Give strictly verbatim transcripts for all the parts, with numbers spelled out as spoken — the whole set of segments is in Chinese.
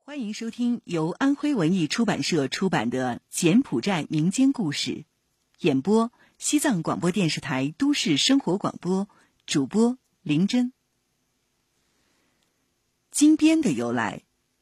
欢迎收听由安徽文艺出版社出版的《柬埔寨民间故事》，演播西藏广播电视台都市生活广播，主播林真。金边的由来。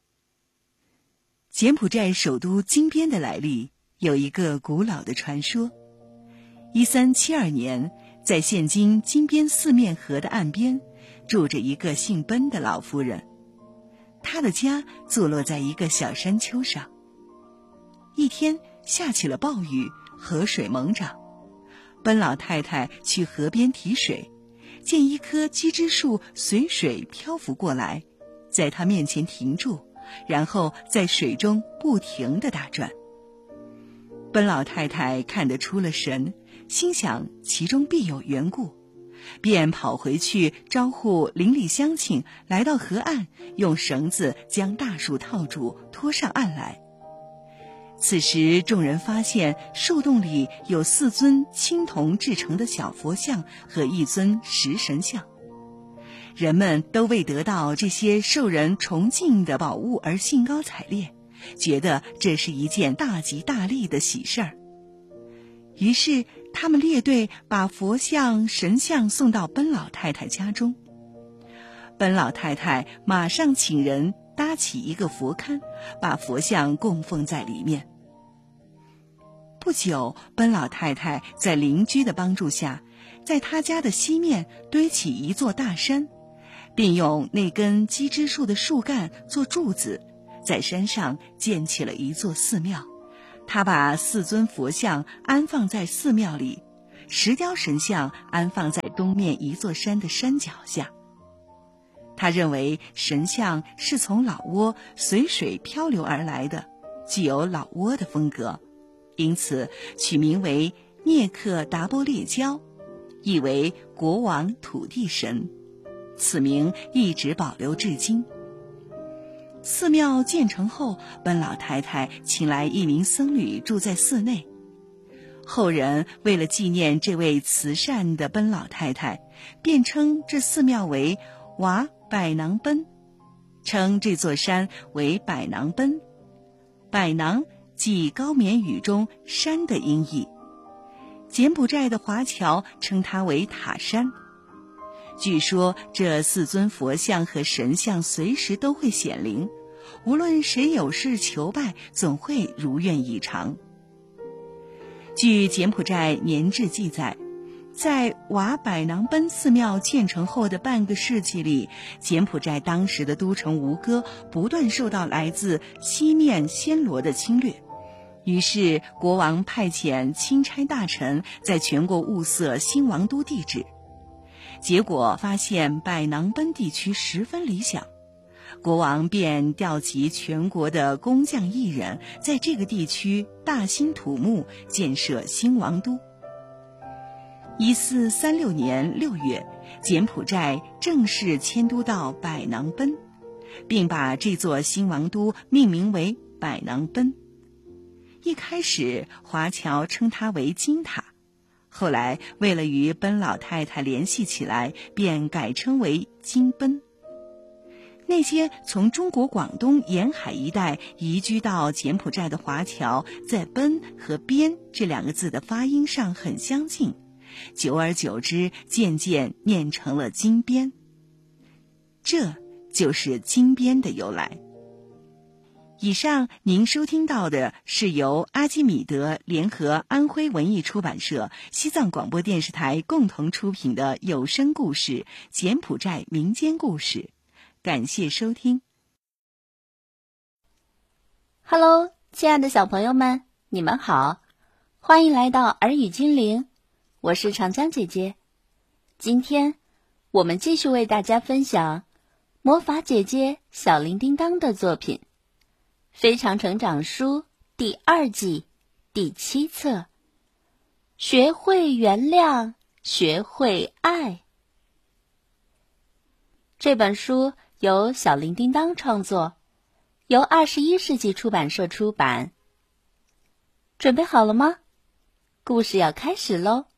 柬埔寨首都金边的来历有一个古老的传说。一三七二年，在现今金边四面河的岸边，住着一个姓奔的老夫人。他的家坐落在一个小山丘上。一天下起了暴雨，河水猛涨。奔老太太去河边提水，见一棵鸡枝树随水漂浮过来，在她面前停住，然后在水中不停地打转。奔老太太看得出了神，心想其中必有缘故，便跑回去招呼邻里乡亲来到河岸，用绳子将大树套住，拖上岸来。此时众人发现树洞里有四尊青铜制成的小佛像和一尊石神像，人们都为得到这些受人崇敬的宝物而兴高采烈，觉得这是一件大吉大利的喜事儿。于是他们列队把佛像神像送到奔老太太家中。奔老太太马上请人搭起一个佛龛，把佛像供奉在里面。不久，奔老太太在邻居的帮助下，在她家的西面堆起一座大山，并用那根鸡枝树的树干做柱子，在山上建起了一座寺庙。他把四尊佛像安放在寺庙里，石雕神像安放在东面一座山的山脚下。他认为神像是从老挝随水漂流而来的，具有老挝的风格，因此取名为聂克达波列礁，意为国王土地神，此名一直保留至今。寺庙建成后，奔老太太请来一名僧侣住在寺内。后人为了纪念这位慈善的奔老太太，便称这寺庙为瓦百囊奔，称这座山为百囊奔。百囊即高棉语中山的音译，柬埔寨的华侨称它为塔山。据说这四尊佛像和神像随时都会显灵，无论谁有事求拜，总会如愿以偿。据柬埔寨年志记载，在瓦百囊奔寺庙建成后的半个世纪里，柬埔寨当时的都城吴哥不断受到来自西面暹罗的侵略，于是国王派遣钦差大臣在全国物色新王都地址。结果发现百囊奔地区十分理想，国王便调集全国的工匠艺人，在这个地区大兴土木，建设新王都。一四三六年六月，柬埔寨正式迁都到百囊奔，并把这座新王都命名为百囊奔。一开始华侨称它为金塔，后来为了与奔老太太联系起来，便改称为金奔。那些从中国广东沿海一带移居到柬埔寨的华侨，在奔和边这两个字的发音上很相近，久而久之渐渐念成了金边。这就是金边的由来。以上您收听到的是由阿基米德联合安徽文艺出版社、西藏广播电视台共同出品的有声故事《柬埔寨民间故事》，感谢收听。 Hello， 亲爱的小朋友们，你们好，欢迎来到耳语精灵，我是长江姐姐。今天我们继续为大家分享魔法姐姐小铃叮当的作品《非常成长书》第二季第七册，学会原谅，学会爱。这本书由小铃叮当创作，由二十一世纪出版社出版。准备好了吗？故事要开始喽。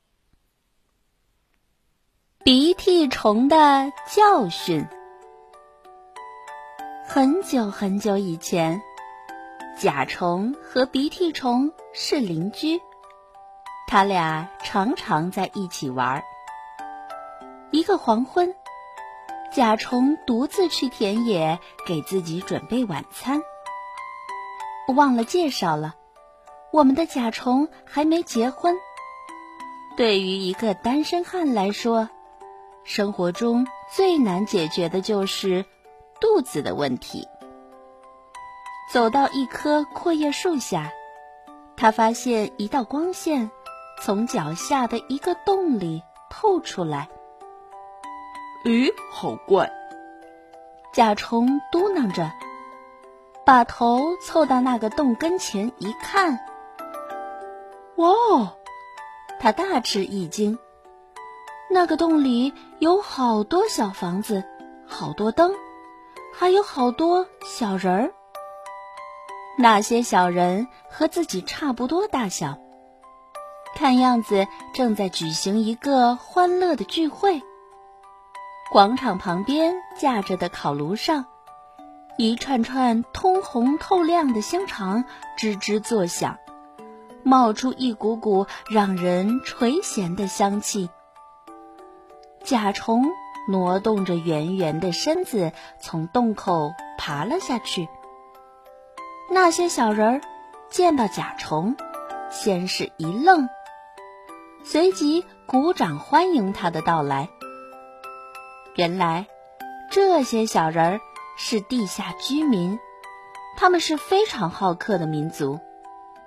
鼻涕虫的教训。 很久很久以前，甲虫和鼻涕虫是邻居，他俩常常在一起玩。一个黄昏，甲虫独自去田野给自己准备晚餐。忘了介绍了，我们的甲虫还没结婚。对于一个单身汉来说，生活中最难解决的就是肚子的问题。走到一棵阔叶树下，他发现一道光线从脚下的一个洞里透出来。 咦，好怪！ 甲虫嘟囔着，把头凑到那个洞跟前一看，哇！他大吃一惊，那个洞里有好多小房子，好多灯，还有好多小人儿。那些小人和自己差不多大小，看样子正在举行一个欢乐的聚会。广场旁边架着的烤炉上，一串串通红透亮的香肠吱吱作响，冒出一股股让人垂涎的香气。甲虫挪动着圆圆的身子从洞口爬了下去。那些小人儿见到甲虫，先是一愣，随即鼓掌欢迎他的到来。原来这些小人儿是地下居民，他们是非常好客的民族。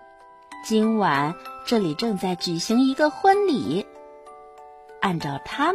今晚这里正在举行一个婚礼，按照他们